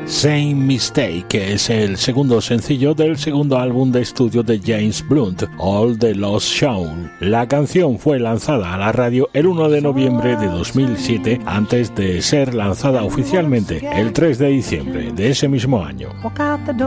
Same Mistake, que es el segundo sencillo del segundo álbum de estudio de James Blunt, All the Lost Shown. La canción fue lanzada a la radio el 1 de noviembre de 2007, antes de ser lanzada oficialmente el 3 de diciembre de ese mismo año.